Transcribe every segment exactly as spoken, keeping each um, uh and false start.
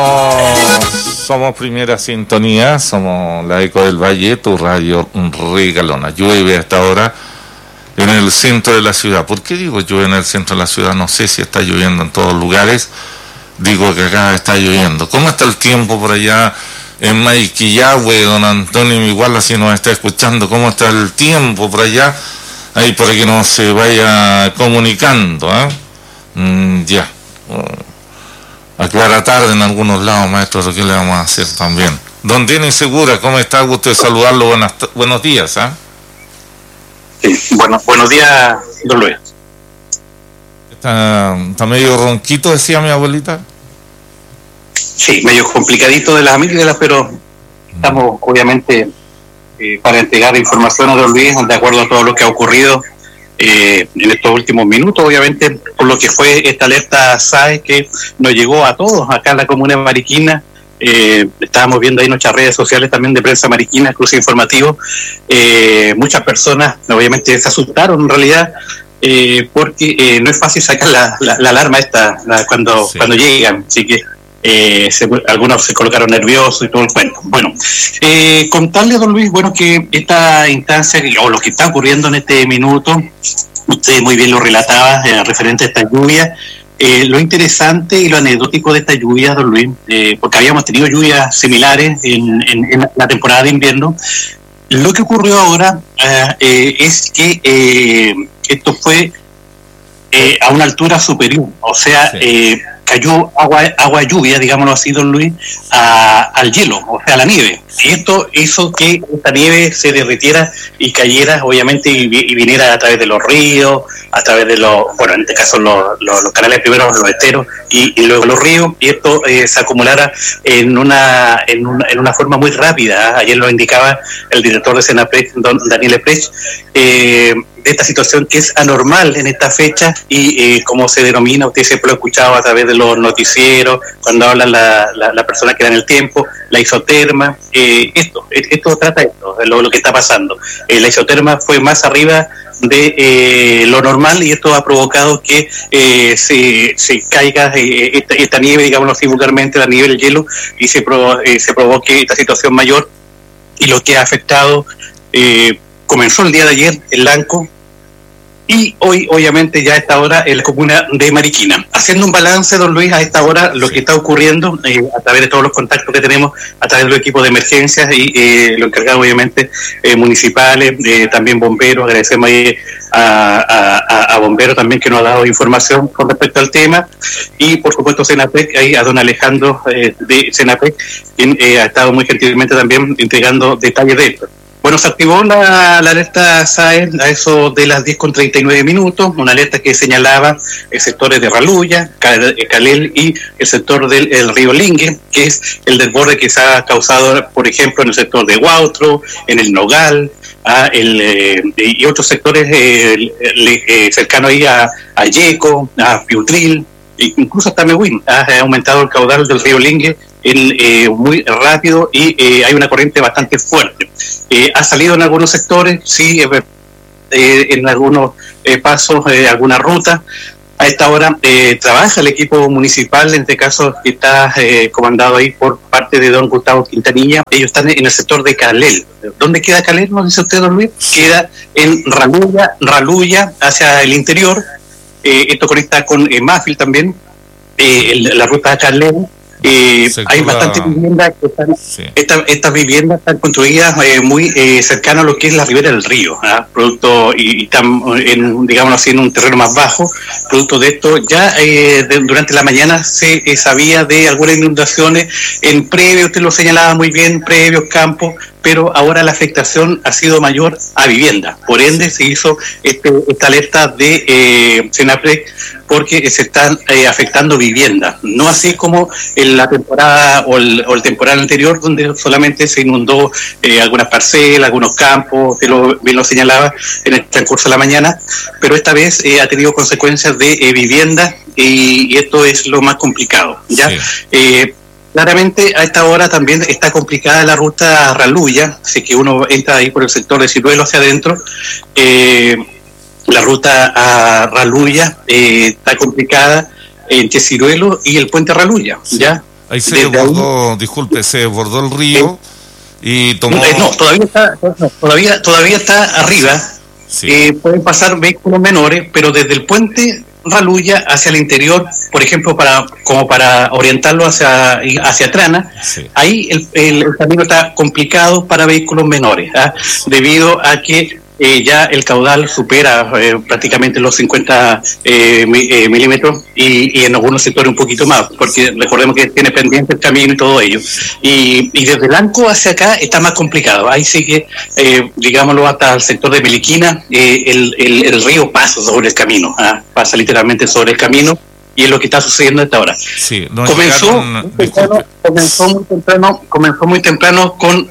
Somos Primera Sintonía, somos la Eco del Valle, tu radio regalona. Llueve hasta ahora en el centro de la ciudad. ¿Por qué digo llueve en el centro de la ciudad? No sé si está lloviendo en todos lugares. Digo que acá está lloviendo. ¿Cómo está el tiempo por allá en Maiquillahue, don Antonio Iguala, si nos está escuchando? ¿Cómo está el tiempo por allá? Ahí para que no se vaya comunicando, ¿eh? Mm, ya. Aclara tarde en algunos lados, maestro, lo que le vamos a hacer también. Don Denis Segura, ¿cómo está? Gusto de saludarlo. Buenas, buenos días, ¿ah? ¿eh? Sí, bueno, buenos días, don Luis. Está, está medio ronquito, decía mi abuelita. Sí, medio complicadito de las amígdalas, pero estamos obviamente eh, para entregar información a don Luis de acuerdo a todo lo que ha ocurrido eh, en estos últimos minutos, obviamente por lo que fue esta alerta S A E que nos llegó a todos acá en la comuna de Mariquina. Eh, estábamos viendo ahí nuestras redes sociales también de Prensa Mariquina, Cruce Informativo. Eh, muchas personas obviamente se asustaron en realidad eh, porque eh, no es fácil sacar la, la, la alarma esta la, cuando, sí. cuando llegan, así que Eh, se, algunos se colocaron nerviosos y todo el cuento. Bueno, eh, contarle, don Luis, bueno, que esta instancia, o lo que está ocurriendo en este minuto, usted muy bien lo relataba, eh, referente a esta lluvia, eh, lo interesante y lo anecdótico de esta lluvia, don Luis, eh, porque habíamos tenido lluvias similares en, en, en la temporada de invierno. Lo que ocurrió ahora eh, eh, es que eh, esto fue eh, a una altura superior, o sea, sí. eh, cayó agua, agua lluvia, digámoslo así, don Luis, a, al hielo, o sea, a la nieve. Y esto hizo que esta nieve se derritiera y cayera, obviamente, y, y viniera a través de los ríos, a través de los, bueno, en este caso los, los, los canales primero, los esteros, y, y luego los ríos, y esto eh, se acumulara en una, en una en una forma muy rápida. ¿eh? Ayer lo indicaba el director de Senaprec, don Daniel Eprech, eh, de esta situación que es anormal en esta fecha y eh, como se denomina, usted siempre lo ha escuchado a través de los noticieros, cuando hablan la, la, la persona que da en el tiempo, la isoterma, eh, esto, esto trata esto, lo, lo que está pasando. Eh, la isoterma fue más arriba de eh, lo normal y esto ha provocado que eh, se, se caiga eh, esta, esta nieve, digámoslo así vulgarmente, la nieve del hielo, y se, provo- eh, se provoque esta situación mayor, y lo que ha afectado eh, comenzó el día de ayer en Lanco y hoy obviamente ya a esta hora en la comuna de Mariquina. Haciendo un balance, don Luis, a esta hora lo que está ocurriendo eh, a través de todos los contactos que tenemos, a través de los equipos de emergencias y eh, lo encargado obviamente eh, municipales, eh, también bomberos. Agradecemos ahí a, a, a bomberos también que nos ha dado información con respecto al tema, y por supuesto Senapec, ahí a don Alejandro eh, de Senapec, quien eh, ha estado muy gentilmente también entregando detalles de esto. Bueno, se activó la, la alerta S A E a eso de las diez con treinta y nueve minutos, una alerta que señalaba el sectores de Raluya, Calel y el sector del el río Lingue, que es el desborde que se ha causado, por ejemplo, en el sector de Huautro, en el Nogal, a el, eh, y otros sectores eh, eh, cercanos ahí a, a Yeco, a Piutril, incluso hasta Mehuín. Ha aumentado el caudal del río Lingue en, eh, muy rápido y eh, hay una corriente bastante fuerte. Eh, ha salido en algunos sectores, sí, eh, eh, en algunos eh, pasos, eh, alguna ruta. A esta hora eh, trabaja el equipo municipal, en este caso que está eh, comandado ahí por parte de don Gustavo Quintanilla. Ellos están en el sector de Calel. ¿Dónde queda Calel, nos dice usted, don Luis? Queda en Raluya, Raluya hacia el interior. Eh, esto conecta con eh, Mafil también, eh, el, la ruta de Calel. Eh, hay bastantes viviendas que están, sí. esta, estas viviendas están construidas eh, muy eh, cercanas a lo que es la ribera del río, ¿ah? producto y, y están en, digamos así, en un terreno más bajo. Producto de esto, ya eh, de, durante la mañana se eh, sabía de algunas inundaciones en previo, usted lo señalaba muy bien, previos campos, pero ahora la afectación ha sido mayor a vivienda. Por ende, se hizo este, esta alerta de eh, Senapre, porque se están eh, afectando viviendas. No así como en la temporada o el, o el temporal anterior, donde solamente se inundó eh, algunas parcelas, algunos campos, que lo, bien lo señalaba en el transcurso de la mañana, pero esta vez eh, ha tenido consecuencias de eh, vivienda y, y esto es lo más complicado, ¿ya? Sí. Eh, Claramente a esta hora también está complicada la ruta Raluya, así que uno entra ahí por el sector de Ciruelo hacia adentro. Eh, la ruta a Raluya eh, está complicada entre Ciruelo y el puente Raluya, ¿ya? Ahí se desbordó, ahí, disculpe, se desbordó el río y tomó... No, no todavía está, todavía, todavía está arriba. Sí. Eh, pueden pasar vehículos menores, pero desde el puente Raluya hacia el interior, por ejemplo, para como para orientarlo hacia hacia Trana, sí. Ahí el, el, el camino está complicado para vehículos menores, ¿ah? Debido a que eh, ya el caudal supera eh, prácticamente los cincuenta eh, mi, eh, milímetros y, y en algunos sectores un poquito más, porque recordemos que tiene pendiente el camino y todo ello. Y, y desde Lanco hacia acá está más complicado. Ahí sí que, eh, digámoslo, hasta el sector de Meliquina, eh, el, el, el río pasa sobre el camino, ¿ah? Pasa literalmente sobre el camino. Y es lo que está sucediendo hasta ahora. Sí, no comenzó, llegaron, muy temprano, comenzó muy temprano, comenzó muy temprano con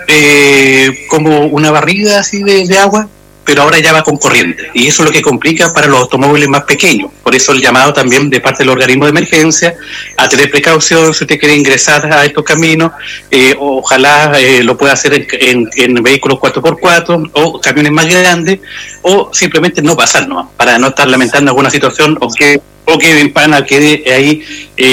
eh, como una barriga así de, de agua, pero ahora ya va con corriente, y eso es lo que complica para los automóviles más pequeños. Por eso el llamado también de parte del organismo de emergencia a tener precaución si usted quiere ingresar a estos caminos. Eh, ojalá eh, lo pueda hacer en, en, en vehículos cuatro por cuatro o camiones más grandes, o simplemente no pasar, ¿no? Para no estar lamentando alguna situación o que o que en pana quede ahí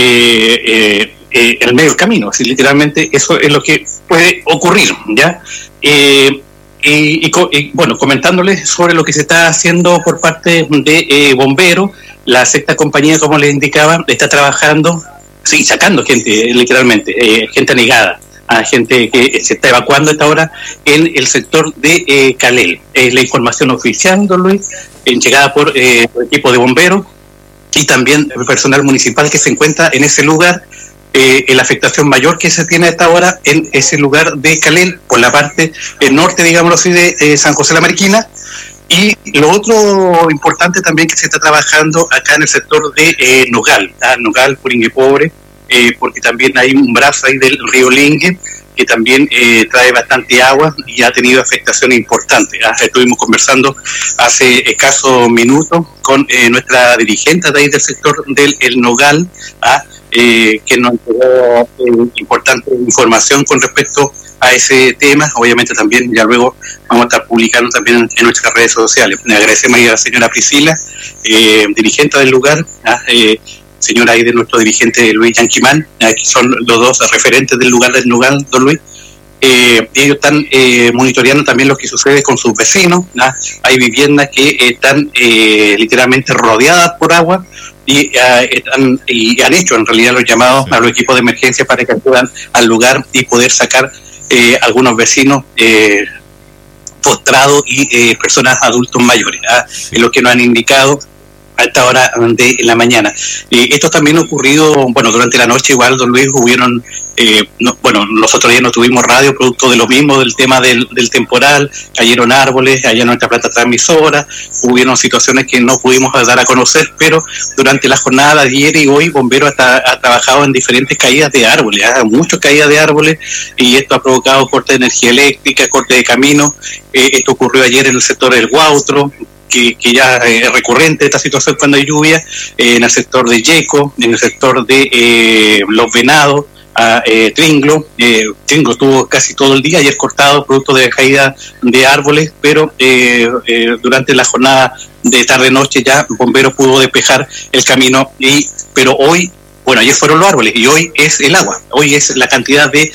eh, eh, eh, en el medio del camino. Así, literalmente eso es lo que puede ocurrir, ¿ya? Eh, y, y, y bueno, comentándoles sobre lo que se está haciendo por parte de eh, bomberos, la sexta compañía, como les indicaba, está trabajando, sí, sacando gente, literalmente, eh, gente anegada, a gente que se está evacuando a esta hora en el sector de eh, Calel. Es la información oficial, don Luis, en llegada por eh, el equipo de bomberos y también el personal municipal que se encuentra en ese lugar. Eh, la afectación mayor que se tiene a esta hora en ese lugar de Calel, por la parte eh, norte, digámoslo así, de eh, San José de la Mariquina. Y lo otro importante también que se está trabajando acá en el sector de eh, Nogal, ¿ah? Nogal, Puringue Pobre, eh, porque también hay un brazo ahí del río Lingue que también eh, trae bastante agua y ha tenido afectaciones importantes. ¿ah? Estuvimos conversando hace escasos minutos con eh, nuestra dirigente de ahí del sector del el Nogal, ¿ah? eh, que nos entregó eh, importante información con respecto a ese tema. Obviamente también ya luego vamos a estar publicando también en, en nuestras redes sociales. Le agradecemos a la señora Priscila, eh, dirigente del lugar, ¿ah? eh, señora ahí de nuestro dirigente Luis Yanquimán, eh, que son los dos referentes del lugar del Nogal, don Luis. Eh, ellos están eh, monitoreando también lo que sucede con sus vecinos, ¿no? Hay viviendas que eh, están eh, literalmente rodeadas por agua y, uh, están, y han hecho en realidad los llamados sí. a los equipos de emergencia para que acudan al lugar y poder sacar eh, algunos vecinos eh, postrados y eh, personas adultos mayores, ¿ah? Sí. Es lo que nos han indicado a esta hora de la mañana. Eh, esto también ha ocurrido, bueno, durante la noche igual, don Luis, hubieron, eh, no, bueno, nosotros ya no tuvimos radio producto de lo mismo, del tema del, del temporal, cayeron árboles allá en nuestra planta transmisora, hubieron situaciones que no pudimos dar a conocer, pero durante la jornada de ayer y hoy, Bomberos ha, ha trabajado en diferentes caídas de árboles, ¿eh? muchas caídas de árboles, y esto ha provocado corte de energía eléctrica, corte de camino. Eh, esto ocurrió ayer en el sector del Guautro, Que, que ya es recurrente esta situación cuando hay lluvia, eh, en el sector de Yeco, en el sector de eh, Los Venados, a eh, Tringlo. Eh, Tringlo estuvo casi todo el día ayer cortado producto de caída de árboles, pero eh, eh, durante la jornada de tarde-noche ya Bomberos pudo despejar el camino, y pero hoy, bueno, ayer fueron los árboles y hoy es el agua, hoy es la cantidad de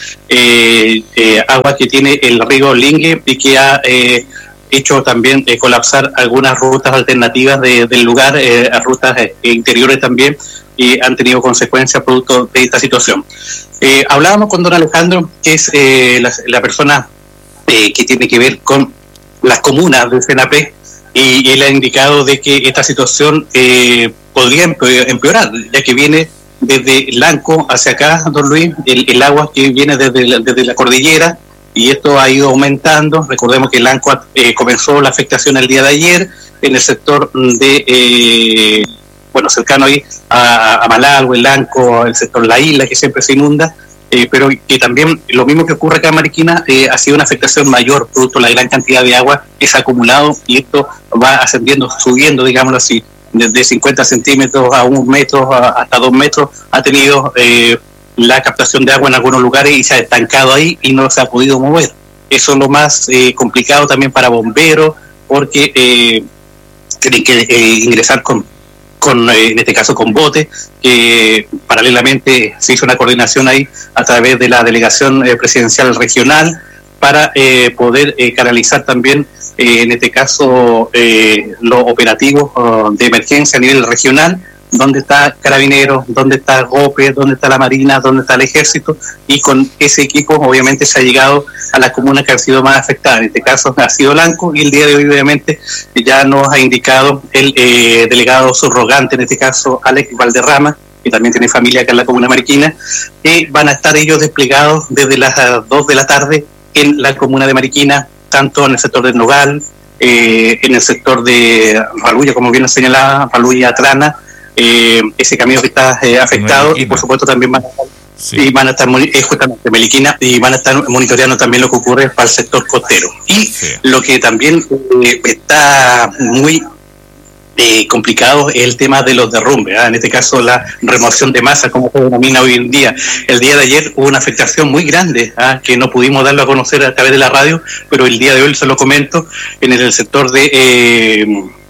eh, eh, agua que tiene el río Lingue y que ha eh, hecho también eh, colapsar algunas rutas alternativas de, del lugar, eh, a rutas eh, interiores también, y han tenido consecuencias producto de esta situación. Eh, hablábamos con don Alejandro, que es eh, la, la persona eh, que tiene que ver con las comunas del CENAPRES, y, y él ha indicado de que esta situación eh, podría empeorar, ya que viene desde Lanco hacia acá, don Luis, el, el agua que viene desde la, desde la cordillera, y esto ha ido aumentando. Recordemos que el Lanco eh, comenzó la afectación el día de ayer en el sector de, eh, bueno, cercano ahí a, a Malalgo, el Lanco, el sector La Isla, que siempre se inunda, eh, pero que también lo mismo que ocurre acá en Mariquina, eh, ha sido una afectación mayor, producto de la gran cantidad de agua que se ha acumulado, y esto va ascendiendo, subiendo, digámoslo así, desde cincuenta centímetros a un metro, a, hasta dos metros, ha tenido eh, la captación de agua en algunos lugares y se ha estancado ahí y no se ha podido mover. Eso es lo más eh, complicado también para bomberos, porque eh, tienen que eh, ingresar con con eh, en este caso con botes, que eh, paralelamente se hizo una coordinación ahí a través de la delegación eh, presidencial regional para eh, poder eh, canalizar también eh, en este caso eh, los operativos uh, de emergencia a nivel regional, donde está Carabineros, donde está GOPE, donde está la Marina, donde está el Ejército, y con ese equipo obviamente se ha llegado a las comunas que han sido más afectadas. En este caso ha sido Lanco, y el día de hoy obviamente ya nos ha indicado el eh, delegado subrogante, en este caso Alex Valderrama, que también tiene familia acá en la comuna Mariquina, que van a estar ellos desplegados desde las dos de la tarde en la comuna de Mariquina, tanto en el sector del Nogal, eh, en el sector de Raluya, como bien lo señalaba, Raluya Trana, Eh, ese camino que está eh, afectado, Meliquina. Y por supuesto también van a estar, sí. y van a estar eh, justamente Meliquina, y van a estar monitoreando también lo que ocurre para el sector costero. Y sí. lo que también eh, está muy eh, complicado es el tema de los derrumbes, ¿eh? En este caso la remoción de masa, como se denomina hoy en día. El día de ayer hubo una afectación muy grande, ¿eh? que no pudimos darlo a conocer a través de la radio, pero el día de hoy se lo comento, en el sector de eh,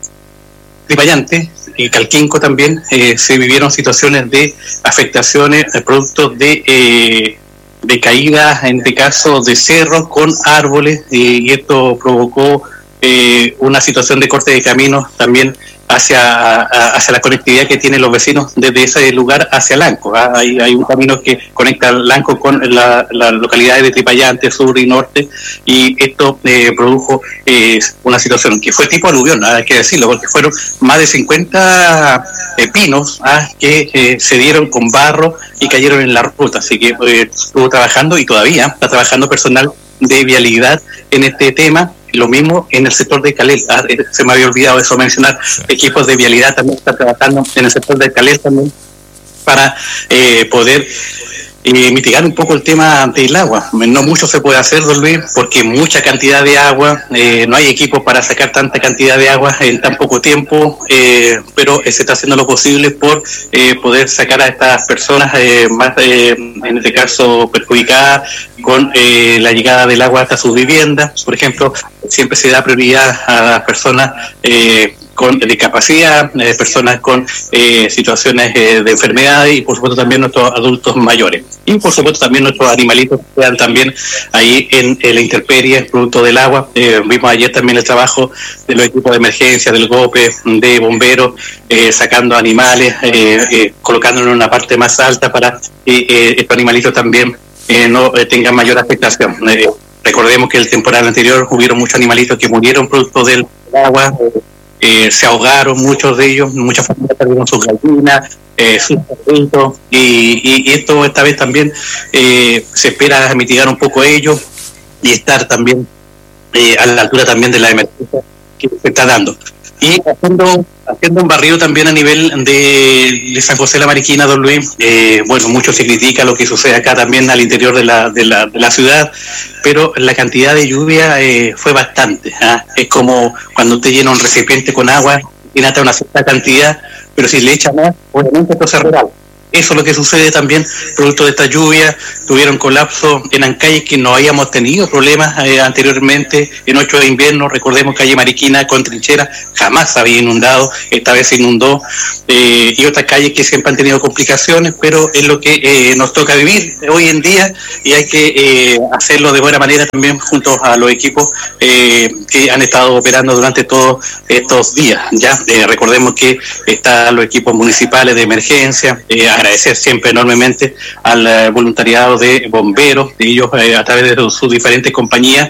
Tripayante y Calquinco también eh, se vivieron situaciones de afectaciones eh, producto de eh, de caídas, en este caso de cerros con árboles, eh, y esto provocó eh, una situación de corte de caminos también hacia hacia la conectividad que tienen los vecinos desde ese lugar hacia Lanco. ¿ah? Hay, hay un camino que conecta Lanco con las la localidades de Tripayante, sur y norte, y esto eh, produjo eh, una situación que fue tipo aluvión, hay que decirlo, porque fueron más de cincuenta eh, pinos ¿ah? que eh, se dieron con barro y cayeron en la ruta, así que eh, estuvo trabajando y todavía está trabajando personal de vialidad en este tema. Lo mismo en el sector de Calel, ah, se me había olvidado eso mencionar, sí. Equipos de vialidad también están trabajando en el sector de Calel también para eh, poder eh, mitigar un poco el tema del agua. No mucho se puede hacer, don Luis, porque mucha cantidad de agua, eh, no hay equipos para sacar tanta cantidad de agua en tan poco tiempo, eh, pero eh, se está haciendo lo posible por eh, poder sacar a estas personas eh, más, eh, en este caso perjudicadas, con eh, la llegada del agua hasta sus viviendas. Por ejemplo, siempre se da prioridad a las personas eh, con discapacidad, eh, personas con eh, situaciones eh, de enfermedades, y por supuesto también nuestros adultos mayores. Y por supuesto también nuestros animalitos que quedan también ahí en, en la intemperie, producto del agua. Eh, vimos ayer también el trabajo de los equipos de emergencia, del GOPE, de bomberos, eh, sacando animales, eh, eh, colocándolos en una parte más alta para que eh, estos animalitos también Eh, no eh, tengan mayor afectación. Eh, recordemos que el temporal anterior hubieron muchos animalitos que murieron producto del agua, eh, se ahogaron muchos de ellos, muchas familias perdieron sus gallinas, eh, sus perritos, y, y, y esto esta vez también eh, se espera mitigar un poco ello y estar también eh, a la altura también de la emergencia que se está dando. Y haciendo, haciendo un barrido también a nivel de, de San José de la Mariquina, don Luis, eh, bueno, mucho se critica lo que sucede acá también al interior de la, de la, de la ciudad, pero la cantidad de lluvia eh, fue bastante. ¿eh? Es como cuando usted llena un recipiente con agua, tiene hasta una cierta cantidad, pero si le echa más, obviamente esto se regala. Eso es lo que sucede también, producto de esta lluvia. Tuvieron colapso en calles que no habíamos tenido problemas eh, anteriormente, en ocho de invierno. Recordemos calle Mariquina con Trinchera, jamás había inundado, esta vez se inundó, eh, y otras calles que siempre han tenido complicaciones, pero es lo que eh, nos toca vivir hoy en día, y hay que eh, hacerlo de buena manera también junto a los equipos eh, que han estado operando durante todos estos días. Ya eh, recordemos que están los equipos municipales de emergencia, eh, agradecer siempre enormemente al eh, voluntariado de bomberos, de ellos eh, a través de sus diferentes compañías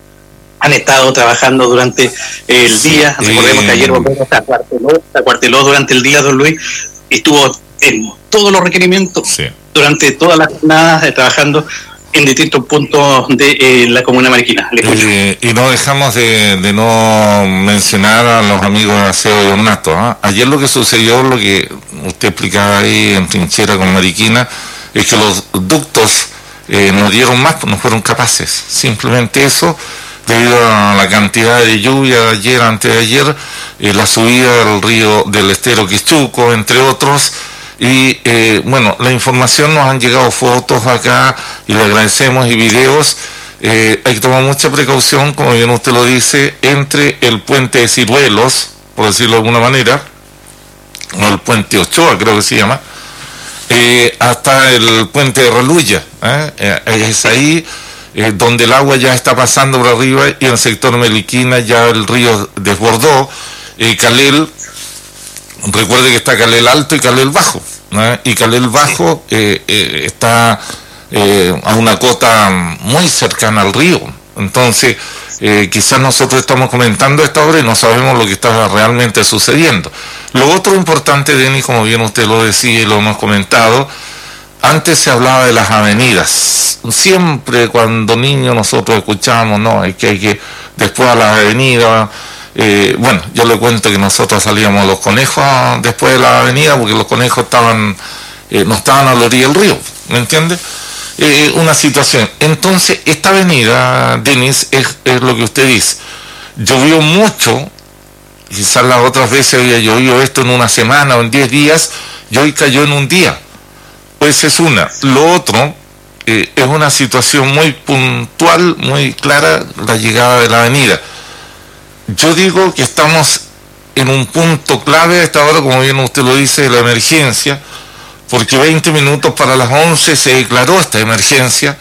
han estado trabajando durante el sí, día. Recordemos eh... que ayer bomberos se acuarteló, se acuarteló durante el día, don Luis, estuvo en todos los requerimientos sí. durante todas las jornadas eh, trabajando en distintos puntos de eh, la comuna mariquina. Eh, y no dejamos de, de no mencionar a los amigos de Aseo y Ornato. ¿eh? Ayer lo que sucedió, lo que usted explicaba ahí en Trinchera con Mariquina, es que los ductos eh, no dieron más, no fueron capaces. Simplemente eso, debido a la cantidad de lluvia de ayer, antes de ayer, eh, la subida del río del estero Quichuco, entre otros. Y eh, bueno, la información, nos han llegado fotos acá y le agradecemos, y videos. Eh, hay que tomar mucha precaución, como bien usted lo dice, entre el puente de Ciruelos, por decirlo de alguna manera, o el puente Ochoa creo que se llama, eh, hasta el puente de Reluya, ¿eh? Eh, es ahí eh, donde el agua ya está pasando por arriba, y en el sector Meliquina ya el río desbordó. eh, Calel, recuerde que está Calel Alto y Calel Bajo, ¿eh? Y Calel Bajo eh, eh, está eh, a una cota muy cercana al río. Entonces eh, quizás nosotros estamos comentando esta hora y no sabemos lo que está realmente sucediendo. Lo otro importante, Denis, como bien usted lo decía y lo hemos comentado, antes se hablaba de las avenidas. Siempre cuando niños nosotros escuchábamos, no, es que hay que después a las avenidas. Eh, bueno, yo le cuento que nosotros salíamos los conejos después de la avenida porque los conejos estaban eh, no estaban a la orilla del río, ¿me entiende? Eh, una situación. Entonces, esta avenida, Denis, es, es lo que usted dice. Llovió mucho, quizás las otras veces había llovido esto en una semana o en diez días, y hoy cayó en un día. Pues es una. Lo otro, eh, es una situación muy puntual, muy clara, la llegada de la avenida. Yo digo que estamos en un punto clave a esta hora, como bien usted lo dice, de la emergencia, porque veinte minutos para las once se declaró esta emergencia,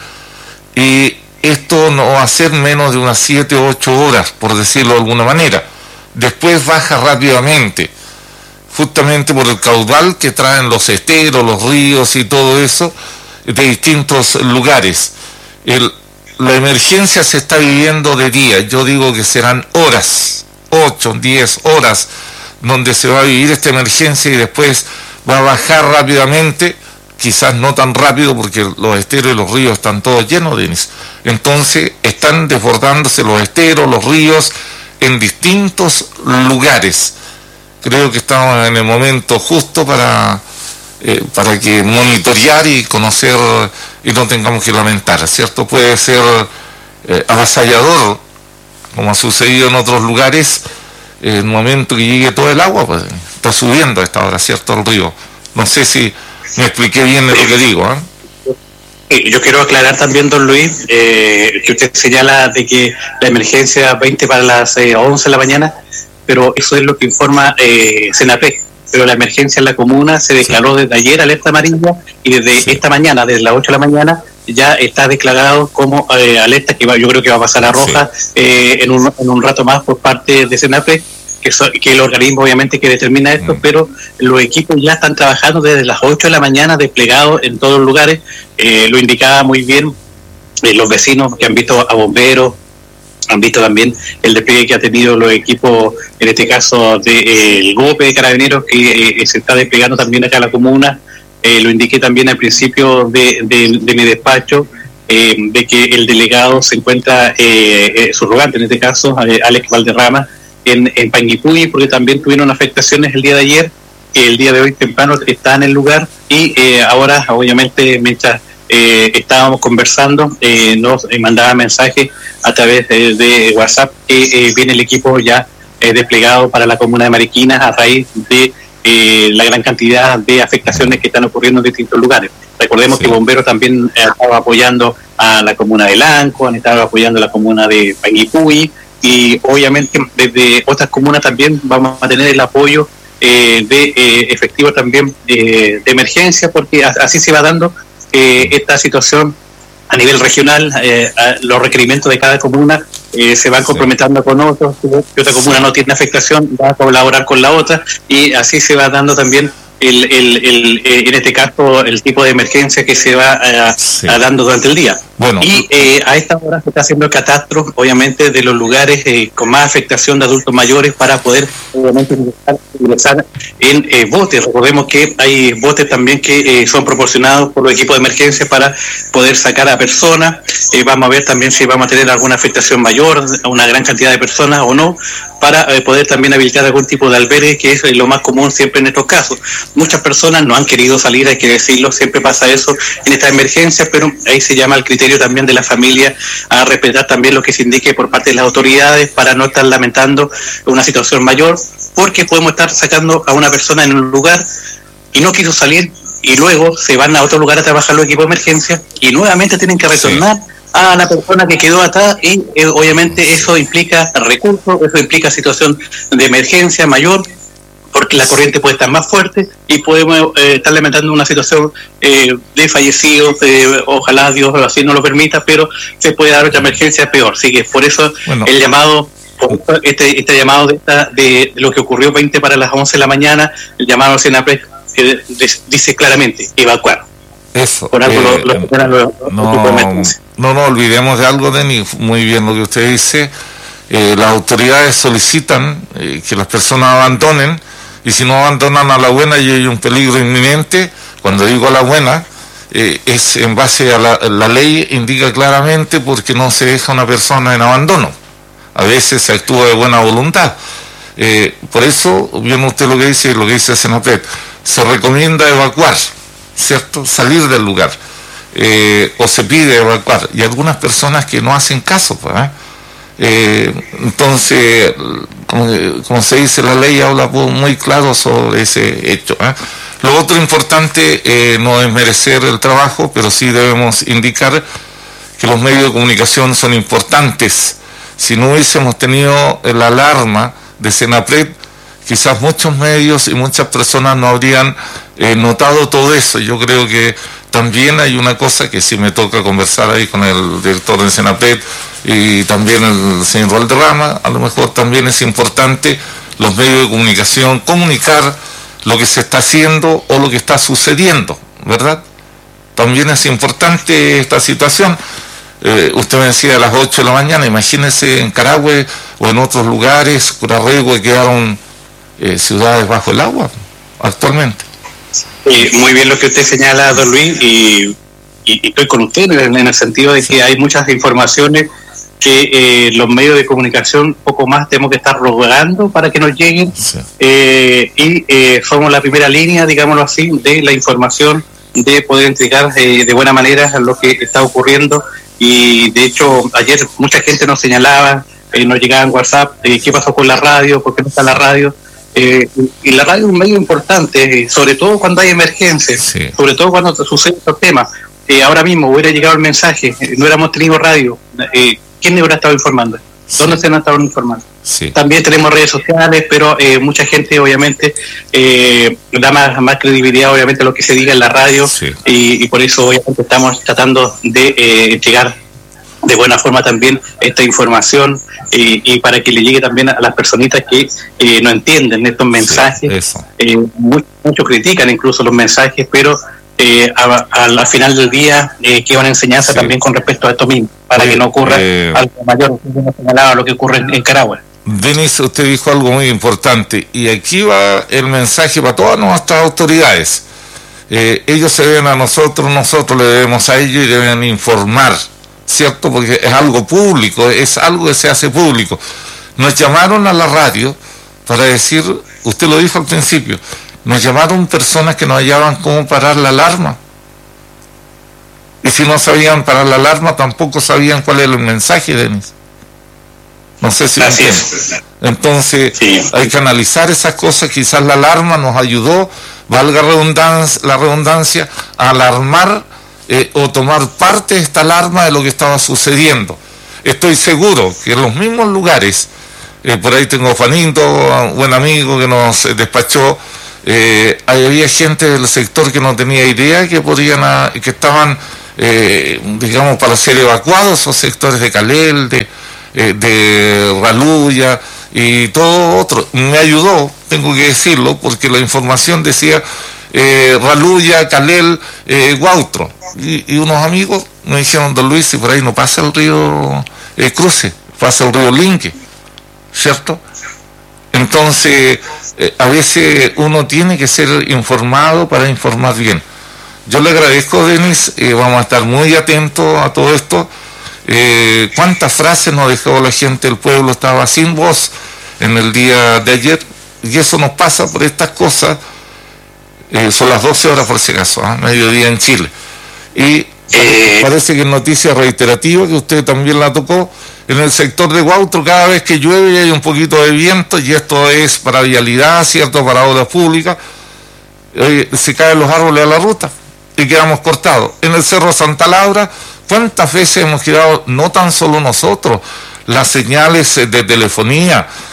y esto no va a ser menos de unas siete o ocho horas, por decirlo de alguna manera. Después baja rápidamente, justamente por el caudal que traen los esteros, los ríos y todo eso, de distintos lugares. El, la emergencia se está viviendo de día, yo digo que serán horas, ocho, diez horas, donde se va a vivir esta emergencia, y después va a bajar rápidamente, quizás no tan rápido porque los esteros y los ríos están todos llenos, Denis. Entonces están desbordándose los esteros, los ríos, en distintos lugares. Creo que estamos en el momento justo para, eh, para que monitorear y conocer, y no tengamos que lamentar, ¿cierto? Puede ser eh, avasallador, como ha sucedido en otros lugares. En el momento que llegue todo el agua, pues está subiendo a esta hora, ¿cierto?, el río. No sé si me expliqué bien de lo que digo, ¿eh? Yo quiero aclarar también, don Luis, eh, que usted señala de que la emergencia veinte para las eh, once de la mañana, pero eso es lo que informa eh, Senapec. Pero la emergencia en la comuna se declaró desde ayer alerta amarilla, y desde sí. esta mañana, desde las ocho de la mañana, ya está declarado como eh, alerta, que va, yo creo que va a pasar a roja sí. eh, en, un, en un rato más por parte de Senapec, que, so, que el organismo obviamente que determina esto, mm. pero los equipos ya están trabajando desde las ocho de la mañana, desplegados en todos los lugares. Eh, lo indicaba muy bien eh, los vecinos que han visto a bomberos, han visto también el despliegue que ha tenido los equipos, en este caso del de, eh, GOPE de Carabineros, que eh, se está desplegando también acá en la comuna. Eh, lo indiqué también al principio de, de, de mi despacho, eh, de que el delegado se encuentra, eh, eh, subrogante en este caso, eh, Alex Valderrama, en, en Panguipulli, porque también tuvieron afectaciones el día de ayer. El día de hoy temprano está en el lugar, y eh, ahora obviamente mientras eh, estábamos conversando eh, nos eh, mandaba mensajes a través de, de WhatsApp que eh, viene el equipo ya eh, desplegado para la comuna de Mariquina a raíz de eh, la gran cantidad de afectaciones que están ocurriendo en distintos lugares. Recordemos sí. que Bomberos también eh, estaba apoyando a la comuna de Lanco, han estado apoyando a la comuna de Panguipulli, y obviamente desde otras comunas también vamos a tener el apoyo eh, de eh, efectivo también eh, de emergencia, porque así se va dando eh, esta situación a nivel regional. Eh, a los requerimientos de cada comuna eh, se van complementando sí. con otros. Si otra comuna no tiene afectación, va a colaborar con la otra, y así se va dando también el, el, el, eh, en este caso el tipo de emergencia que se va eh, sí. a dando durante el día. Bueno. Y eh, a esta hora se está haciendo el catastro, obviamente, de los lugares eh, con más afectación de adultos mayores, para poder obviamente ingresar, ingresar en eh, botes. Recordemos que hay botes también que eh, son proporcionados por los equipos de emergencia para poder sacar a personas. Eh, vamos a ver también si vamos a tener alguna afectación mayor, a una gran cantidad de personas o no, para eh, poder también habilitar algún tipo de albergue, que es lo más común siempre en estos casos. Muchas personas no han querido salir, hay que decirlo, siempre pasa eso en esta emergencia, pero ahí se llama el criterio también de la familia a respetar también lo que se indique por parte de las autoridades, para no estar lamentando una situación mayor, porque podemos estar sacando a una persona en un lugar y no quiso salir, y luego se van a otro lugar a trabajar los equipos de emergencia, y nuevamente tienen que retornar sí. a la persona que quedó atrás, y eh, obviamente eso implica recursos, eso implica situación de emergencia mayor, porque la corriente puede estar más fuerte y podemos eh, estar lamentando una situación eh, de fallecidos, eh, ojalá Dios así no lo permita, pero se puede dar otra emergencia peor. Así que por eso bueno. el llamado, este, este llamado de, esta, de lo que ocurrió veinte para las once de la mañana, el llamado Senapred eh, dice claramente, evacuar. Eso. Por algo eh, lo, lo, lo, lo, no, no, no olvidemos de algo, Denis, muy bien lo que usted dice. Eh, las autoridades solicitan eh, que las personas abandonen, y si no abandonan a la buena y hay un peligro inminente, cuando digo a la buena, eh, es en base a la, la ley, indica claramente porque no se deja una persona en abandono. A veces se actúa de buena voluntad. Eh, por eso, bien usted lo que dice, lo que dice Senapred, se recomienda evacuar, ¿cierto? Salir del lugar, eh, o se pide evacuar, y algunas personas que no hacen caso, pues, ¿eh? Eh, entonces, como, como se dice, la ley habla muy claro sobre ese hecho, ¿eh? Lo otro importante, eh, no es merecer el trabajo, pero sí debemos indicar que los medios de comunicación son importantes. Si no hubiésemos tenido la alarma de Senapred, quizás muchos medios y muchas personas no habrían eh, notado todo eso. Yo creo que también hay una cosa que sí me toca conversar ahí con el director de Senapred y también el señor Valderrama, a lo mejor también es importante los medios de comunicación comunicar lo que se está haciendo o lo que está sucediendo, ¿verdad? También es importante esta situación. Eh, usted me decía a las ocho de la mañana, imagínese en Carahue o en otros lugares, Curarrehue, quedaron eh, ciudades bajo el agua actualmente. Eh, muy bien lo que usted señala, don Luis, y, y, y estoy con usted en, en el sentido de que hay muchas informaciones que eh, los medios de comunicación poco más tenemos que estar rogando para que nos lleguen, sí. eh, y eh, somos la primera línea, digámoslo así, de la información, de poder entregar eh, de buena manera lo que está ocurriendo. Y de hecho ayer mucha gente nos señalaba, eh, nos llegaba en WhatsApp, eh, qué pasó con la radio, por qué no está la radio. Eh, y la radio es un medio importante, eh, sobre todo cuando hay emergencias, sí. sobre todo cuando suceden estos temas. Eh, ahora mismo hubiera llegado el mensaje, eh, no hubiéramos tenido radio, eh, ¿quién hubiera estado informando? ¿Dónde sí. se nos estaban informando? Sí. También tenemos redes sociales, pero eh, mucha gente obviamente eh, da más, más credibilidad obviamente a lo que se diga en la radio, sí. y, y por eso obviamente estamos tratando de eh, llegar de buena forma también esta información, eh, y para que le llegue también a las personitas que eh, no entienden estos mensajes. Sí, eh, muchos mucho critican incluso los mensajes, pero eh, a, a, al final del día eh, que una enseñanza sí. también con respecto a esto mismo, para eh, que no ocurra eh, algo mayor, como señalaba lo que ocurre en, en Carahue. Denis, usted dijo algo muy importante, y aquí va el mensaje para todas nuestras autoridades. Eh, ellos se deben a nosotros, nosotros le debemos a ellos y deben informar, ¿cierto? Porque es algo público, es algo que se hace público. Nos llamaron a la radio para decir, usted lo dijo al principio, nos llamaron personas que no hallaban cómo parar la alarma. Y si no sabían parar la alarma, tampoco sabían cuál era el mensaje, Denis. No sé si lo entienden. Entonces, sí. hay que analizar esas cosas. Quizás la alarma nos ayudó, valga redundancia, la redundancia, a alarmar eh, o tomar parte de esta alarma de lo que estaba sucediendo. Estoy seguro que en los mismos lugares, eh, por ahí tengo a Juanito, un buen amigo que nos eh, despachó, eh, había gente del sector que no tenía idea que podían, a, que estaban, eh, digamos, para ser evacuados, esos sectores de Calel, de Eh, de Raluya y todo otro. Me ayudó, tengo que decirlo, porque la información decía eh, Raluya, Calel, eh, Guautro, y, y unos amigos me dijeron, don Luis, si por ahí no pasa el río eh, Cruce, pasa el río Linque, ¿cierto? Entonces eh, a veces uno tiene que ser informado para informar bien. Yo le agradezco, Denis, eh, vamos a estar muy atentos a todo esto. Eh, cuántas frases nos dejó la gente del pueblo, estaba sin voz en el día de ayer, y eso nos pasa por estas cosas. Eh, son las doce horas por si acaso, ¿eh? mediodía en Chile, y eh, parece que es noticia reiterativa que usted también la tocó en el sector de Guautro. Cada vez que llueve y hay un poquito de viento, y esto es para vialidad, cierto, para obras públicas, eh, se caen los árboles a la ruta y quedamos cortados. En el Cerro Santa Laura, ¿cuántas veces hemos quedado, no tan solo nosotros, las señales de telefonía,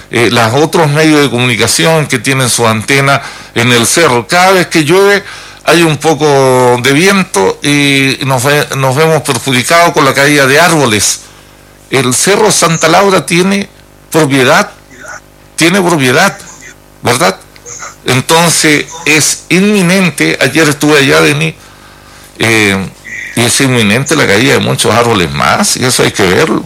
eh, los otros medios de comunicación que tienen su antena en el cerro. Cada vez que llueve hay un poco de viento y nos, ve, nos vemos perjudicados con la caída de árboles. El Cerro Santa Laura tiene propiedad, tiene propiedad, ¿verdad? Entonces es inminente, ayer estuve allá, Denis, eh, y es inminente la caída de muchos árboles más, y eso hay que verlo.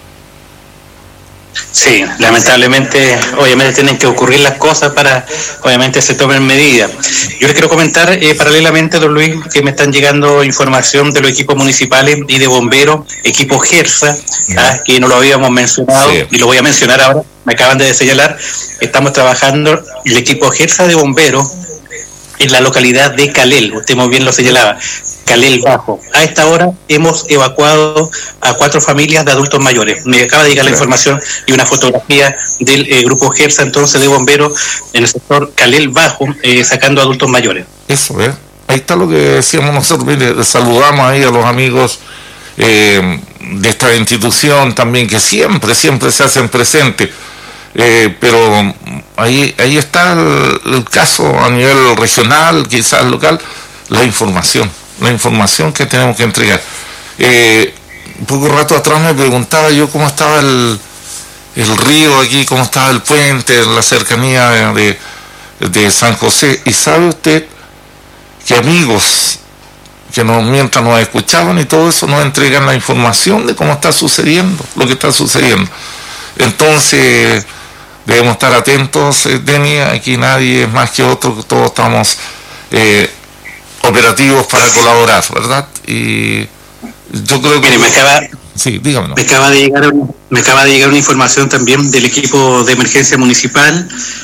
Sí, lamentablemente, obviamente tienen que ocurrir las cosas para, obviamente, se tomen medidas. Yo les quiero comentar, eh, paralelamente, don Luis, que me están llegando información de los equipos municipales y de bomberos, equipo GERSA, ¿ah? Que no lo habíamos mencionado, sí, y lo voy a mencionar ahora, me acaban de señalar, estamos trabajando el equipo GERSA de bomberos en la localidad de Calel, usted muy bien lo señalaba, Calel Bajo. A esta hora hemos evacuado a cuatro familias de adultos mayores. Me acaba de llegar la información y una fotografía del eh, grupo GERSA entonces de bomberos en el sector Calel Bajo, eh, sacando adultos mayores. Eso, ¿eh? Ahí está lo que decíamos nosotros. Mire, saludamos ahí a los amigos eh, de esta institución también, que siempre, siempre se hacen presentes. Eh, pero ahí ahí está el, el caso a nivel regional, quizás local, la información, la información que tenemos que entregar. Eh, un poco rato atrás me preguntaba yo cómo estaba el, el río aquí, cómo estaba el puente en la cercanía de, de San José, y sabe usted que amigos que nos, mientras nos escuchaban y todo eso, nos entregan la información de cómo está sucediendo, lo que está sucediendo. Entonces debemos estar atentos, eh, Denis, aquí nadie es más que otro, todos estamos eh, operativos para colaborar, ¿verdad? Y yo creo que... Mire, me acaba, sí, dígame. Me acaba de llegar, me acaba de llegar una información también del equipo de emergencia municipal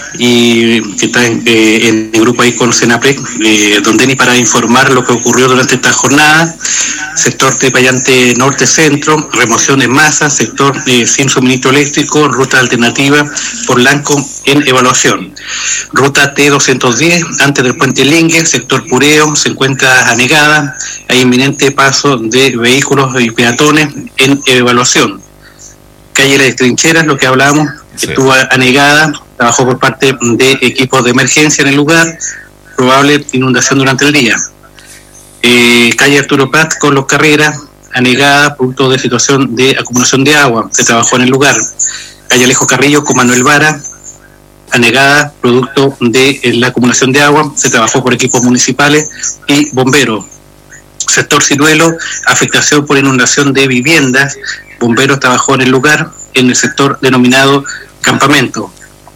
y que está en, eh, en el grupo ahí con Senapred, eh, don Denis, para informar lo que ocurrió durante esta jornada. Sector Tepayante Norte Centro, remoción de masa, sector eh, sin suministro eléctrico, ruta alternativa por Lanco en evaluación. Ruta T doscientos diez, antes del puente Lingue, sector Pureo, se encuentra anegada, hay inminente paso de vehículos y peatones en evaluación. Calle Las Trincheras, lo que hablábamos, sí, estuvo anegada, trabajó por parte de equipos de emergencia en el lugar, probable inundación durante el día. Eh, calle Arturo Prat con Los Carreras, anegada, punto de situación de acumulación de agua, se trabajó en el lugar. Calle Alejo Carrillo con Manuel Vara, anegada, producto de eh, la acumulación de agua, se trabajó por equipos municipales y bomberos. Sector Ciruelo, afectación por inundación de viviendas, bomberos trabajó en el lugar, en el sector denominado Campamento.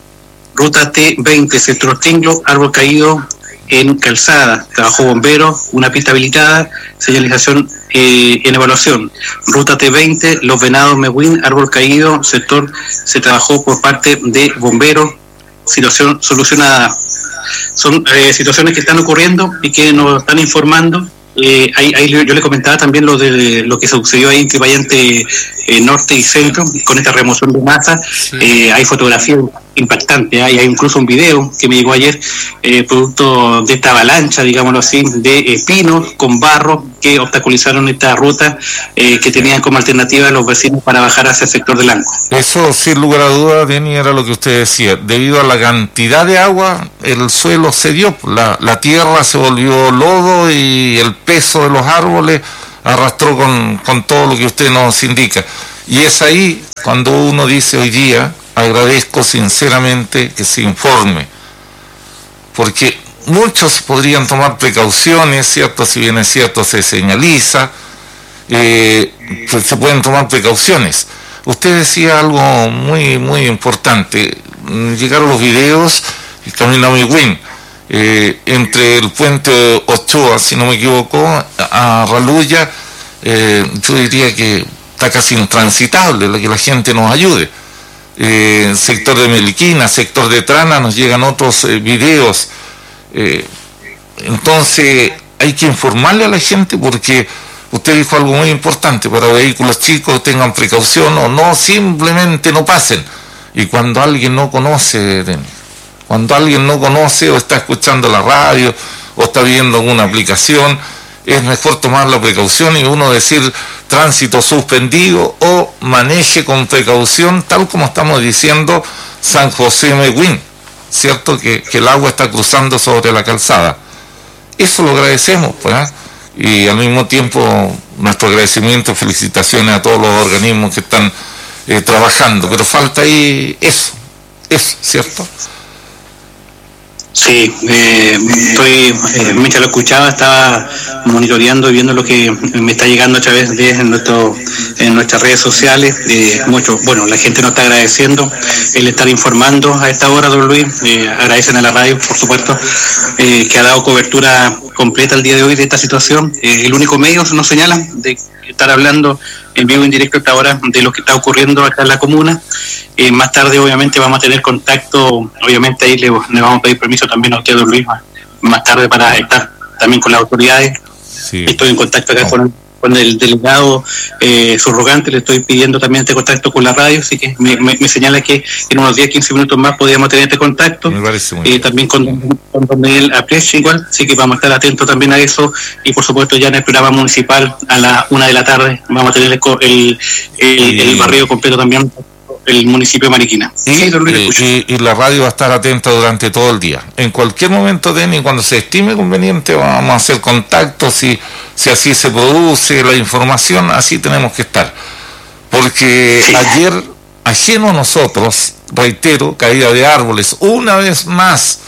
Ruta T veinte, sector Tinglo, árbol caído en calzada, trabajó bomberos, una pista habilitada, señalización eh, en evaluación. Ruta T veinte, Los Venados Mehuín, árbol caído, sector se trabajó por parte de bomberos, situación solucionada. Son eh, situaciones que están ocurriendo y que nos están informando. Eh, ahí, ahí yo le comentaba también lo de lo que sucedió ahí en Tepayante eh, Norte y Centro con esta remoción de masa. Sí. Eh, hay fotografías impactantes, hay, hay incluso un video que me llegó ayer, eh, producto de esta avalancha, digámoslo así, de eh, pinos con barro que obstaculizaron esta ruta eh, que tenían como alternativa los vecinos para bajar hacia el sector de Lanco. Eso, sin lugar a dudas, Denis, era lo que usted decía. Debido a la cantidad de agua, el suelo cedió, la, la tierra se volvió lodo y el peso de los árboles arrastró con, con todo lo que usted nos indica. Y es ahí cuando uno dice hoy día, agradezco sinceramente que se informe, porque muchos podrían tomar precauciones, ¿cierto? Si bien es cierto, se señaliza, eh, pues se pueden tomar precauciones. Usted decía algo muy, muy importante. Llegaron los videos y Camino Mehuín, eh, entre el puente Ochoa, si no me equivoco, a Raluya, eh, yo diría que está casi intransitable, que la gente nos ayude. Eh, sector de Meliquina, sector de Trana, nos llegan otros eh, videos. Eh, entonces hay que informarle a la gente, porque usted dijo algo muy importante: para vehículos chicos tengan precaución o no, simplemente no pasen. Y cuando alguien no conoce, cuando alguien no conoce o está escuchando la radio o está viendo alguna aplicación, es mejor tomar la precaución y uno decir tránsito suspendido o maneje con precaución, tal como estamos diciendo San José Mehuín, ¿cierto? Que, que el agua está cruzando sobre la calzada. Eso lo agradecemos, pues, ¿eh? Y al mismo tiempo nuestro agradecimiento, felicitaciones a todos los organismos que están eh, trabajando, pero falta ahí eso, eso, ¿cierto? Sí, eh, estoy, eh, mientras lo escuchaba, estaba monitoreando y viendo lo que me está llegando a través de nuestro, en nuestras redes sociales. Eh, mucho, bueno, la gente nos está agradeciendo el estar informando a esta hora, don Luis. Eh, agradecen a la radio, por supuesto, eh, que ha dado cobertura completa el día de hoy de esta situación. Eh, el único medio nos señala de estar hablando en vivo en directo a esta hora de lo que está ocurriendo acá en la comuna. Eh, más tarde, obviamente, vamos a tener contacto, obviamente ahí le, le vamos a pedir permiso también a usted, don Luis, más tarde para estar también con las autoridades. Sí. Estoy en contacto acá no. con, con el delegado eh, subrogante, le estoy pidiendo también este contacto con la radio, así que me, me, me señala que en unos diez, quince minutos más podríamos tener este contacto. Me parece muy eh, bien. También con, con Don Miguel Aprech igual, así que vamos a estar atentos también a eso, y por supuesto ya en el programa municipal a la una de la tarde vamos a tener el, el, el, el barrio completo también, el municipio de Mariquina. Y, sí, y, y, y la radio va a estar atenta durante todo el día. En cualquier momento, Denis, cuando se estime conveniente, vamos a hacer contactos, si, si así se produce la información, así tenemos que estar. Porque sí. ayer, ajeno a nosotros, reitero, caída de árboles, una vez más,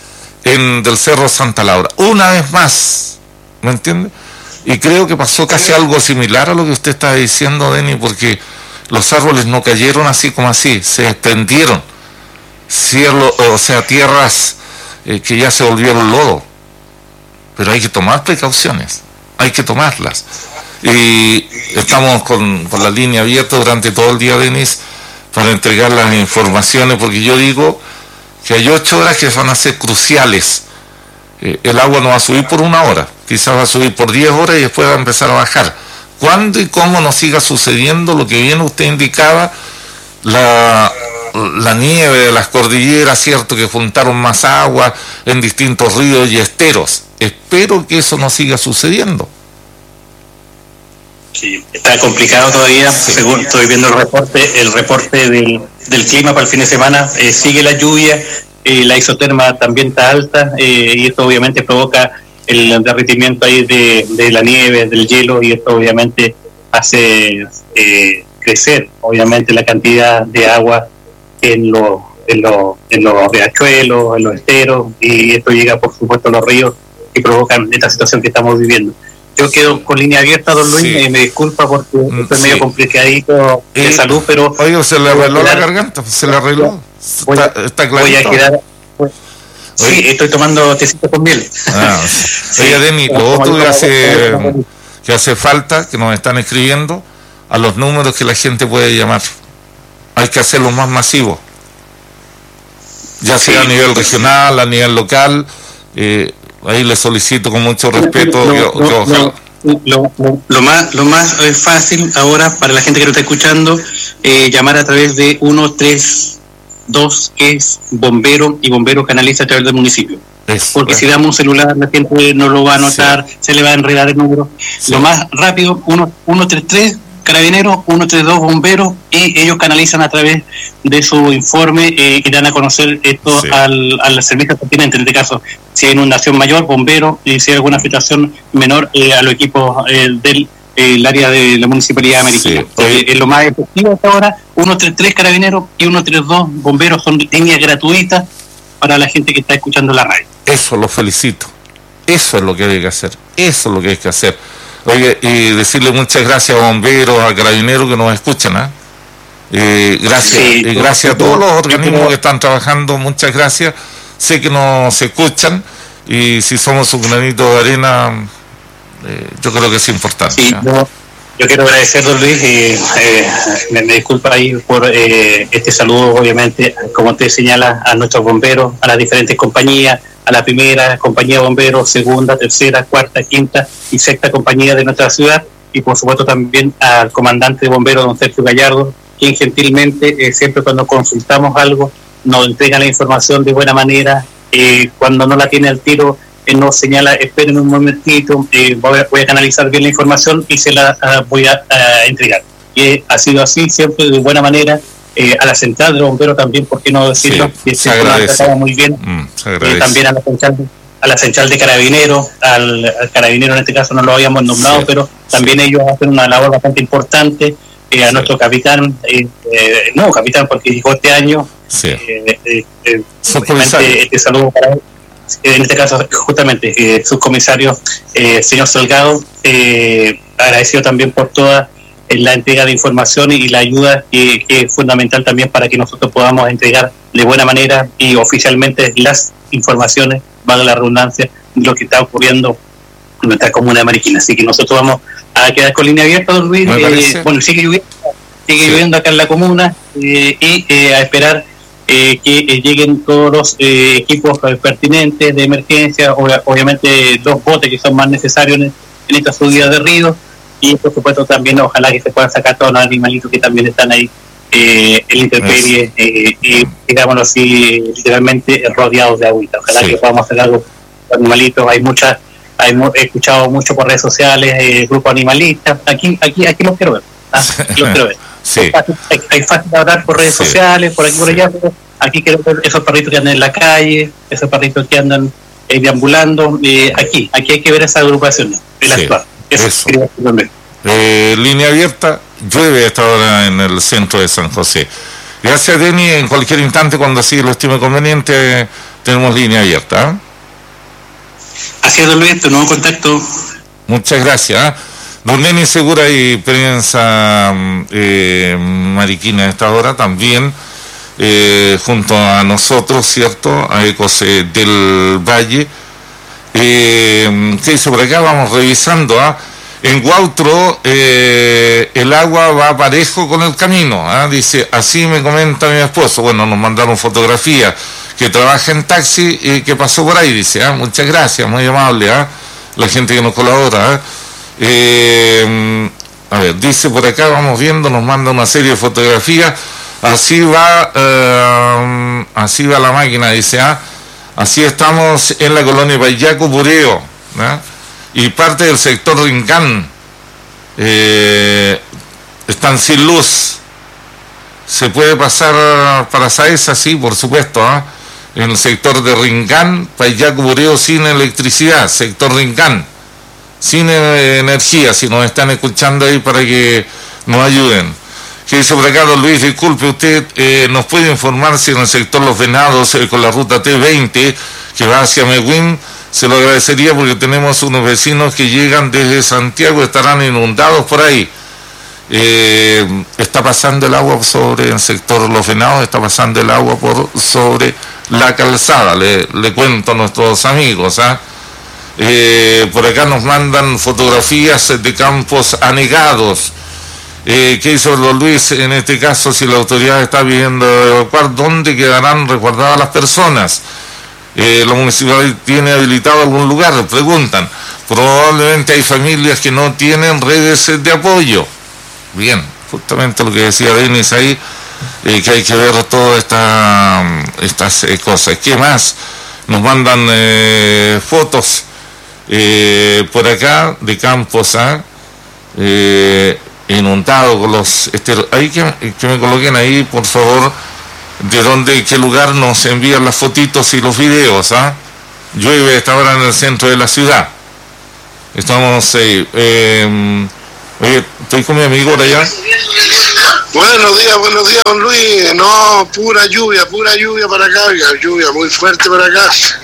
en del Cerro Santa Laura, una vez más, ¿me entiende? Y creo que pasó casi algo similar a lo que usted está diciendo, Denis, porque los árboles no cayeron así como así, se extendieron, cielo, o sea, tierras eh, que ya se volvieron lodo. Pero hay que tomar precauciones, hay que tomarlas. Y estamos con, con la línea abierta durante todo el día, Denis, para entregar las informaciones, porque yo digo que hay ocho horas que van a ser cruciales. Eh, el agua no va a subir por una hora, quizás va a subir por diez horas y después va a empezar a bajar. Cuándo y cómo nos siga sucediendo lo que bien usted indicaba, la, la nieve de las cordilleras, cierto, que juntaron más agua en distintos ríos y esteros. Espero que eso no siga sucediendo. Sí, está complicado todavía, sí. Según estoy viendo el reporte, el reporte del, del clima para el fin de semana, eh, sigue la lluvia, eh, la isoterma también está alta, eh, y esto obviamente provoca el derretimiento ahí de, de la nieve, del hielo, y esto obviamente hace eh, crecer obviamente la cantidad de agua en los en los en los riachuelos, en los esteros, y esto llega por supuesto a los ríos y provocan esta situación que estamos viviendo. Yo quedo con línea abierta, don Luis, sí. eh, me disculpa porque mm, estoy sí. medio complicadito de eh, salud, pero... Oye, se le arregló la garganta, se le arregló, voy a, está, está voy a quedar... Pues, sí, estoy tomando tecito con miel. Ah, sí. Oye, Denis, lo otro que hace, que hace falta, que nos están escribiendo, a los números que la gente puede llamar. Hay que hacerlo más masivo. Ya sea sí. a nivel regional, a nivel local. Eh, ahí le solicito con mucho respeto lo, que, lo, que ojalá... lo, lo, lo, lo más lo más fácil ahora para la gente que nos está escuchando, eh, llamar a través de uno tres dos, que es bombero, y bombero canaliza a través del municipio. Es, porque si damos un celular la gente no lo va a notar, sí. se le va a enredar el número. Sí. Lo más rápido, uno tres tres carabineros, uno tres dos bomberos, y ellos canalizan a través de su informe eh, y dan a conocer esto sí. al, al servicio pertinente. En este caso, si hay inundación mayor, bombero, y si hay alguna afectación menor, eh, a los equipos eh, del el área de la Municipalidad de Mariquina. Sí, eh, es lo más efectivo hasta ahora. uno tres tres carabineros y uno tres dos bomberos, son líneas gratuitas para la gente que está escuchando la radio. Eso lo felicito, eso es lo que hay que hacer, eso es lo que hay que hacer. Oye, y decirle muchas gracias a bomberos, a carabineros que nos escuchan, ¿eh? Eh, gracias, sí, y gracias a todos los organismos que están trabajando, muchas gracias. Sé que nos escuchan, y si somos un granito de arena, Eh, yo creo que es importante. Sí, yo, yo quiero agradecer, don Luis, eh, eh, me, me disculpa ahí por eh, este saludo, obviamente, como usted señala, a nuestros bomberos, a las diferentes compañías, a la primera compañía de bomberos, segunda, tercera, cuarta, quinta y sexta compañía de nuestra ciudad, y por supuesto también al comandante de bomberos, don Sergio Gallardo, quien gentilmente, eh, siempre cuando consultamos algo, nos entrega la información de buena manera, eh, cuando no la tiene al tiro, eh, nos señala, esperen un momentito, eh, voy, a, voy a canalizar bien la información y se la uh, voy a uh, entregar. Y ha sido así siempre de buena manera. Eh, a la central de bomberos también, ¿por qué no decirlo? Sí, que se se agradece. Muy bien. Mm, se eh, también a la central a la central de carabineros, al, al carabinero en este caso no lo habíamos nombrado, sí, pero también sí. ellos hacen una labor bastante importante, eh, a sí. nuestro capitán, eh, eh, no capitán porque llegó este año, sí. eh, eh, eh, este saludo para él, en este caso justamente eh, subcomisario eh, señor Salgado, eh, agradecido también por toda eh, la entrega de información y la ayuda que, que es fundamental también para que nosotros podamos entregar de buena manera y oficialmente las informaciones, valga la redundancia, lo que está ocurriendo en nuestra comuna de Mariquina. Así que nosotros vamos a quedar con línea abierta, don Luis. Eh, bueno, sigue lloviendo, sigue sí. lloviendo acá en la comuna eh, y eh, a esperar eh, que eh, lleguen todos los eh, equipos eh, pertinentes de emergencia, ob- obviamente los botes que son más necesarios en, en esta subida de río y por supuesto también ojalá que se puedan sacar todos los animalitos que también están ahí Eh, el intemperie eh, y digámoslo así literalmente rodeados de agüita. Ojalá sí. que podamos hacer algo con animalitos. Hay muchas, hay he escuchado mucho por redes sociales eh, grupos animalistas. Aquí, aquí, aquí los quiero ver. ¿Ah? Aquí los quiero ver. Sí. Hay, fácil, hay, hay fácil de hablar por redes sí. sociales, por aquí por allá, pero aquí quiero ver esos perritos que andan en la calle, esos perritos que andan eh, deambulando. Eh, aquí, aquí hay que ver esa agrupación, el sí. actual. Eso, eso. Eh, línea abierta, llueve a esta hora en el centro de San José. Gracias, Denny. En cualquier instante, cuando así lo estime conveniente, tenemos línea abierta. ¿eh? Así es, don Luis, tu nuevo contacto. Muchas gracias. ¿eh? Don Denny Segura y prensa eh, mariquina a esta hora también, eh, junto a nosotros, ¿cierto? A Ecos eh, del Valle. Eh, ¿Qué hizo por acá? Vamos revisando, ¿ah? ¿eh? En Guautro eh, el agua va parejo con el camino, ¿eh? Dice, así me comenta mi esposo. Bueno, nos mandaron fotografías, que trabaja en taxi y que pasó por ahí, dice, ¿eh? Muchas gracias, muy amable, ¿eh? La gente que nos colabora. ¿eh? Eh, a ver, dice por acá, vamos viendo, nos manda una serie de fotografías, así va, eh, así va la máquina, dice, ¿eh? Así estamos en la colonia Payaco Pureo, ¿eh? Y parte del sector Rincán eh, están sin luz. Se puede pasar para Saesa, sí, por supuesto, ¿eh? En el sector de Rincán, Payaco Pureo sin electricidad, sector Rincán sin eh, energía. Si nos están escuchando ahí para que nos ayuden. ¿Qué dice por acá, don Luis? Disculpe, usted eh, nos puede informar si en el sector Los Venados eh, con la ruta T veinte que va hacia Mehuín, se lo agradecería porque tenemos unos vecinos que llegan desde Santiago, estarán inundados por ahí. Eh, está pasando el agua sobre el sector Los Venados, está pasando el agua por sobre la calzada, le, le cuento a nuestros amigos. ¿eh? Eh, por acá nos mandan fotografías de campos anegados. Eh, ¿Qué hizo don Luis en este caso? Si la autoridad está pidiendo evacuar, ¿dónde quedarán resguardadas las personas? Eh, ¿La municipalidad tiene habilitado algún lugar? Preguntan. Probablemente hay familias que no tienen redes de apoyo. Bien, justamente lo que decía Denis ahí, eh, que hay que ver todas esta, estas eh, cosas. ¿Qué más? Nos mandan eh, fotos eh, por acá de campos, ¿eh? Eh, inundado con los este, ahí que, que me coloquen ahí por favor de dónde, qué lugar nos envían las fotitos y los videos. ¿ah? Llueve a esta hora en el centro de la ciudad. Estamos eh, eh, oye, estoy con mi amigo por allá. Buenos días, buenos días, don Luis. No, pura lluvia, pura lluvia para acá, lluvia muy fuerte para acá.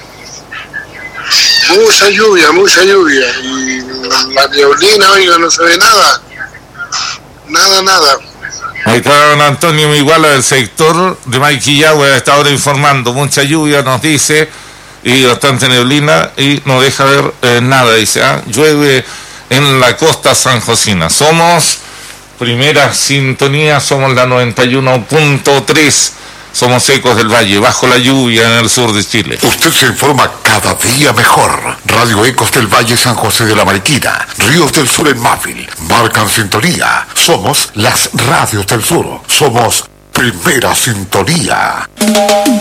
Mucha lluvia, mucha lluvia. Y la neblina, oiga, no se ve nada. Nada, nada. Ahí está don Antonio Miguala del sector de Maiquillahue a esta hora informando. Mucha lluvia nos dice y bastante neblina y no deja ver eh, nada. Dice, ¿ah? Llueve en la costa sanjosina. Somos primera sintonía, somos la noventa y uno punto tres. Somos Ecos del Valle, bajo la lluvia en el sur de Chile. Usted se informa cada día mejor. Radio Ecos del Valle, San José de la Mariquina, Ríos del Sur en Mávil, marcan sintonía. Somos las radios del sur. Somos primera sintonía.